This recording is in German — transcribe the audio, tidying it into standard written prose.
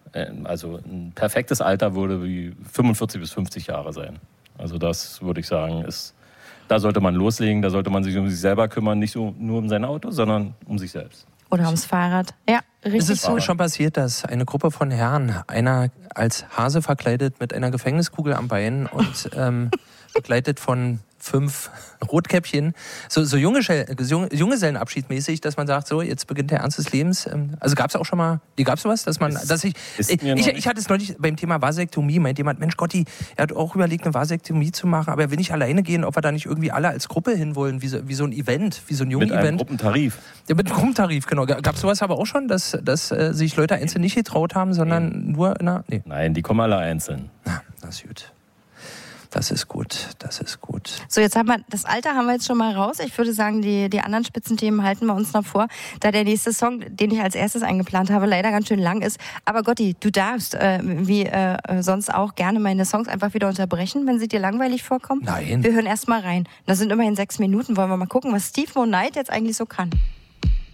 Also ein perfektes Alter würde wie 45 bis 50 Jahre sein. Also das würde ich sagen, da sollte man loslegen, da sollte man sich um sich selber kümmern, nicht so nur um sein Auto, sondern um sich selbst. Oder ums Fahrrad. Ja, richtig. Ist es schon passiert, dass eine Gruppe von Herren, einer als Hase verkleidet mit einer Gefängniskugel am Bein und begleitet von 5 Rotkäppchen, so Junggesellenabschied mäßig, dass man sagt, so, jetzt beginnt der Ernst des Lebens. Also gab es auch schon mal, gab es sowas, dass man, ich hatte es neulich beim Thema Vasektomie, meint jemand, Mensch Gotti, er hat auch überlegt, eine Vasektomie zu machen, aber er will nicht alleine gehen, ob wir da nicht irgendwie alle als Gruppe hinwollen, wie so ein Event, wie so ein Jung-Event. Mit einem Gruppentarif. Ja, mit einem Gruppentarif, genau. Gab es sowas aber auch schon, dass sich Leute einzeln nicht getraut haben, sondern nur Nee. Nein, die kommen alle einzeln. Na, das ist gut. Das ist gut. So, jetzt haben wir, das Alter haben wir jetzt schon mal raus. Ich würde sagen, die anderen Spitzenthemen halten wir uns noch vor, da der nächste Song, den ich als erstes eingeplant habe, leider ganz schön lang ist. Aber Gotti, du darfst, wie sonst auch, gerne meine Songs einfach wieder unterbrechen, wenn sie dir langweilig vorkommen. Nein. Wir hören erst mal rein. Das sind immerhin 6 Minuten. Wollen wir mal gucken, was Steve Monite jetzt eigentlich so kann.